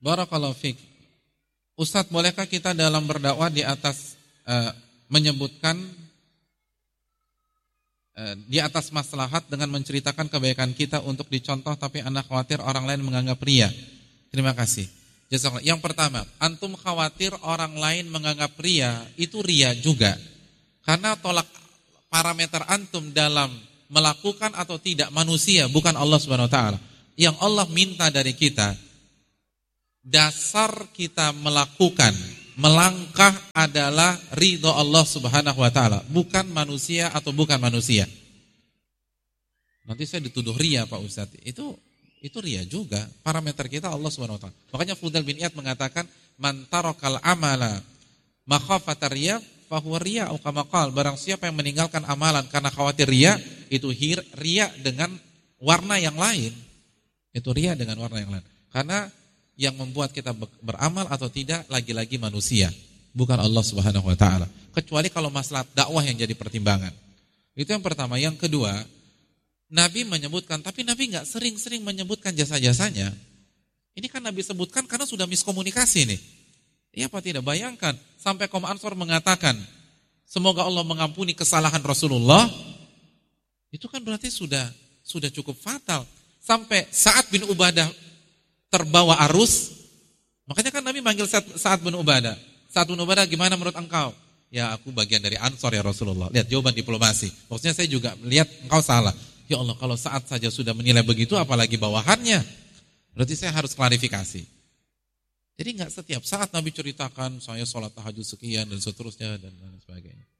Barakallahu fiik. Ustadz, bolehkah kita dalam berdakwah di atas menyebutkan di atas maslahat dengan menceritakan kebaikan kita untuk dicontoh, tapi Anda khawatir orang lain menganggap ria? Terima kasih. Jazakallah. Yang pertama, antum khawatir orang lain menganggap ria, itu ria juga. Karena tolak parameter antum dalam melakukan atau tidak manusia, bukan Allah Subhanahu wa taala. Yang Allah minta dari kita, dasar kita melakukan, melangkah adalah ridho Allah Subhanahu wa taala, bukan manusia atau bukan manusia. Nanti saya dituduh ria, Pak Ustadz. Itu ria juga. Parameter kita Allah Subhanahu wa taala. Makanya Fudail bin Iyad mengatakan, "Man tarakal amala makhafata riya fa huwa riya," atau kama qala, barang siapa yang meninggalkan amalan karena khawatir ria, itu ria dengan warna yang lain. Itu ria dengan warna yang lain. Karena yang membuat kita beramal atau tidak lagi-lagi manusia, bukan Allah Subhanahu wa taala. Kecuali kalau masalah dakwah yang jadi pertimbangan. Itu yang pertama. Yang kedua, Nabi menyebutkan, tapi Nabi enggak sering-sering menyebutkan jasa-jasanya. Ini kan Nabi sebutkan karena sudah miskomunikasi nih. Iya apa tidak? Bayangkan sampai kaum Ansor mengatakan, semoga Allah mengampuni kesalahan Rasulullah. Itu kan berarti sudah cukup fatal. Sampai Sa'ad bin Ubadah terbawa arus. Makanya kan Nabi manggil Sa'ad bin Ubadah. Sa'ad bin Ubadah, gimana menurut engkau? Ya, aku bagian dari Ansor ya Rasulullah. Lihat jawaban diplomasi. Maksudnya saya juga melihat engkau salah. Ya Allah, kalau Sa'ad saja sudah menilai begitu, apalagi bawahannya. Berarti saya harus klarifikasi. Jadi enggak setiap saat Nabi ceritakan saya sholat tahajud sekian dan seterusnya dan sebagainya.